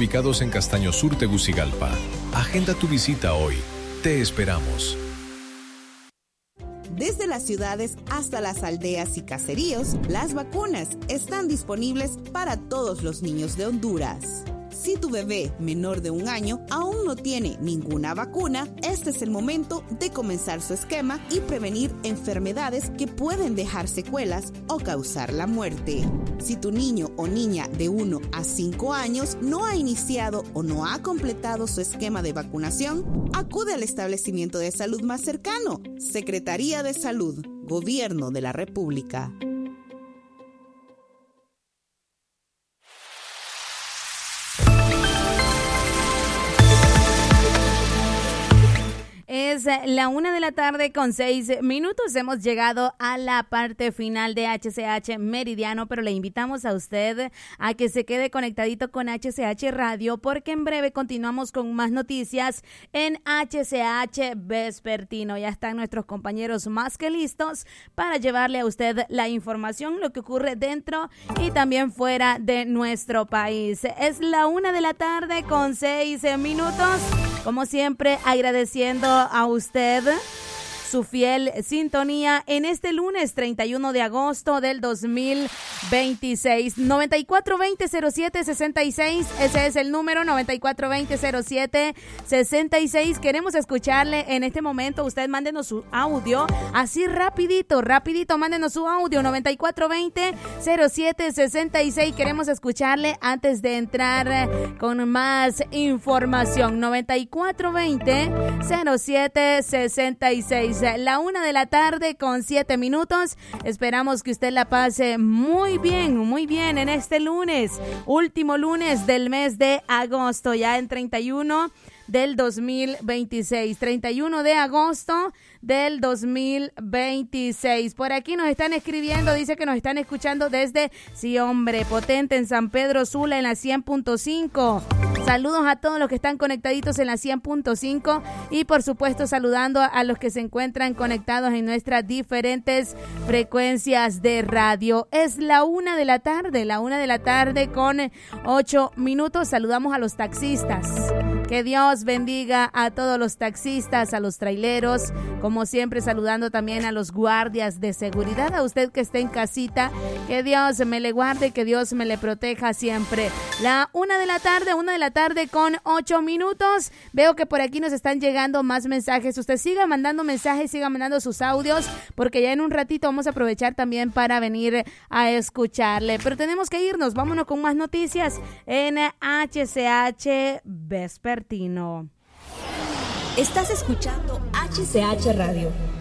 ubicados en Castaño Sur, Tegucigalpa. Agenda tu visita hoy. Te esperamos. Desde las ciudades hasta las aldeas y caseríos, las vacunas están disponibles para todos los niños de Honduras. Si tu bebé menor de 1 año aún no tiene ninguna vacuna, este es el momento de comenzar su esquema y prevenir enfermedades que pueden dejar secuelas o causar la muerte. Si tu niño o niña de 1 a 5 años no ha iniciado o no ha completado su esquema de vacunación, acude al establecimiento de salud más cercano. Secretaría de Salud, Gobierno de la República. Es la 1:06 p.m. Hemos llegado a la parte final de HCH Meridiano, pero le invitamos a usted a que se quede conectadito con HCH Radio, porque en breve continuamos con más noticias en HCH Vespertino. Ya están nuestros compañeros más que listos para llevarle a usted la información, lo que ocurre dentro y también fuera de nuestro país. Es la 1:06 p.m. Como siempre, agradeciendo a usted su fiel sintonía en este lunes 31 de agosto del 2026. 9420-0766, ese es el número, 9420-0766. Queremos escucharle en este momento. Usted mándenos su audio, así rapidito, mándenos su audio, 9420-0766. Queremos escucharle antes de entrar con más información. 9420-0766. La 1:07 p.m. Esperamos que usted la pase muy bien en este lunes, último lunes del mes de agosto, ya en 31 del 2026, 31 de agosto del 2026. Por aquí nos están escribiendo, dice que nos están escuchando desde Sí Hombre Potente en San Pedro Sula en la 100.5. Saludos a todos los que están conectaditos en la 100.5 y por supuesto saludando a los que se encuentran conectados en nuestras diferentes frecuencias de radio. Es la 1:00 con 8 minutos. Saludamos a los taxistas. Que Dios bendiga a todos los taxistas, a los traileros, como siempre saludando también a los guardias de seguridad, a usted que esté en casita, que Dios me le guarde, que Dios me le proteja siempre. La 1:00 con 8 minutos. Veo que por aquí nos están llegando más mensajes. Usted siga mandando mensajes, siga mandando sus audios, porque ya en un ratito vamos a aprovechar también para venir a escucharle. Pero tenemos que irnos, vámonos con más noticias en HCH Vespertino. Estás escuchando HCH Radio.